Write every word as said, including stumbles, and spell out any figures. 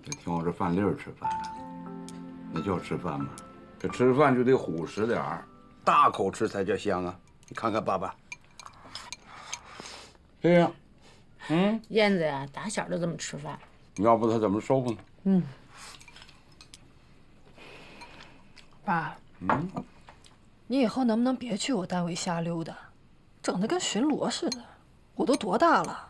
就听我这饭粒儿吃饭，那叫吃饭吗？这吃饭就得虎实点儿，大口吃才叫香啊！你看看爸爸，这样，嗯， 燕子呀，打小就这么吃饭。 要不他怎么瘦呢？ 嗯。 爸， 嗯， 你以后能不能别去我单位瞎溜达，整的跟巡逻似的？我都多大了？